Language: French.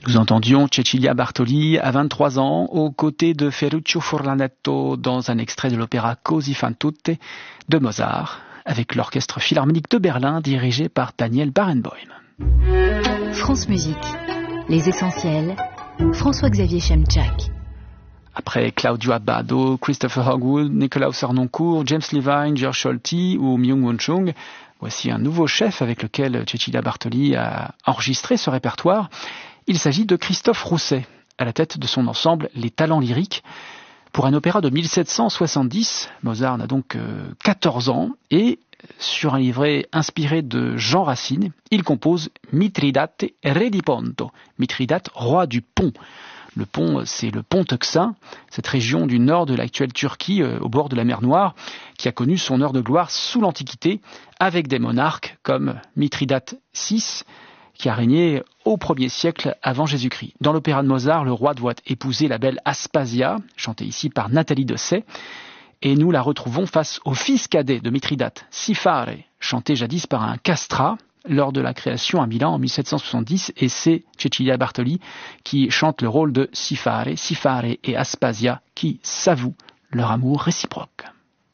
Nous entendions Cecilia Bartoli à 23 ans aux côtés de Ferruccio Furlanetto dans un extrait de l'opéra Così fan tutte de Mozart avec l'orchestre philharmonique de Berlin dirigé par Daniel Barenboim. France Musique, les essentiels, François-Xavier Chemchak. Après Claudio Abbado, Christopher Hogwood, Nikolaus Harnoncourt, James Levine, George Solti ou Myung-Whun Chung, voici un nouveau chef avec lequel Cecilia Bartoli a enregistré ce répertoire. Il s'agit de Christophe Rousset, à la tête de son ensemble Les Talents Lyriques. Pour un opéra de 1770, Mozart n'a donc 14 ans et sur un livret inspiré de Jean Racine, il compose Mithridate re di Ponto, Mithridate, roi du pont. Le pont, c'est le pont Euxin, cette région du nord de l'actuelle Turquie, au bord de la mer Noire, qui a connu son heure de gloire sous l'Antiquité, avec des monarques comme Mithridate VI, qui a régné au 1er siècle avant Jésus-Christ. Dans l'opéra de Mozart, le roi doit épouser la belle Aspasia, chantée ici par Nathalie Dessay, et nous la retrouvons face au fils cadet de Mithridate, Sifare, chanté jadis par un castrat lors de la création à Milan en 1770, et c'est Cecilia Bartoli qui chante le rôle de Sifare et Aspasia qui s'avouent leur amour réciproque.